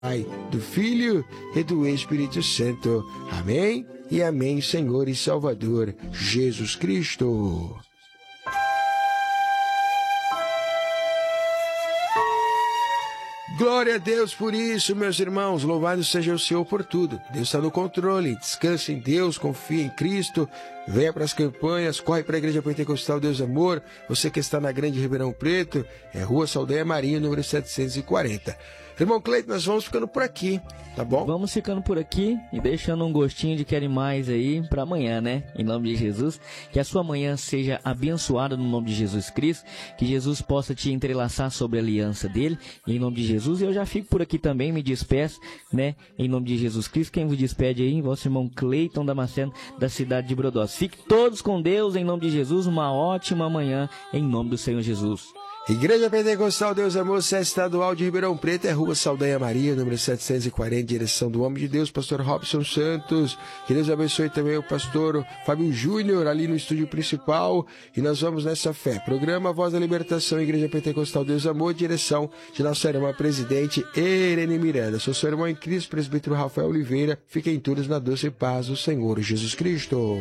Pai, do Filho e do Espírito Santo. Amém e amém, Senhor e Salvador Jesus Cristo. Glória a Deus por isso, meus irmãos. Louvado seja o Senhor por tudo. Deus está no controle. Descanse em Deus, confie em Cristo. Venha para as campanhas, corre para a Igreja Pentecostal Deus Amor. Você que está na Grande Ribeirão Preto, é Rua Saldanha Marinho, número 740. Irmão Cleiton, nós vamos ficando por aqui, tá bom? Vamos ficando por aqui e deixando um gostinho de querem mais aí para amanhã, né? Em nome de Jesus, que a sua manhã seja abençoada no nome de Jesus Cristo, que Jesus possa te entrelaçar sobre a aliança dele, em nome de Jesus. E eu já fico por aqui também, me despeço, né? Em nome de Jesus Cristo, quem vos despede aí, vosso irmão Cleiton Damasceno, da cidade de Brodós. Fiquem todos com Deus, em nome de Jesus, uma ótima manhã, em nome do Senhor Jesus. Igreja Pentecostal Deus Amor, Sede Estadual de Ribeirão Preto, é Rua Saldanha Maria, número 740, direção do homem de Deus, pastor Robson Santos. Que Deus abençoe também o pastor Fábio Júnior, ali no estúdio principal. E nós vamos nessa fé. Programa Voz da Libertação, Igreja Pentecostal Deus Amor, direção de nossa irmã presidente Irene Miranda. Sou seu irmão em Cristo, presbítero Rafael Oliveira. Fiquem todos na doce paz do Senhor Jesus Cristo.